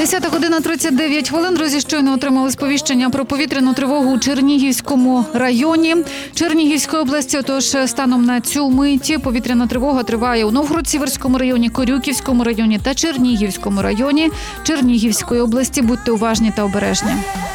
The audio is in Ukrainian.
10 година 39 хвилин. Друзі, щойно отримали сповіщення про повітряну тривогу у Чернігівському районі Чернігівської області. Тож станом на цю мить повітряна тривога триває у Новгород-Сіверському районі, Корюківському районі та Чернігівському районі Чернігівської області. Будьте уважні та обережні.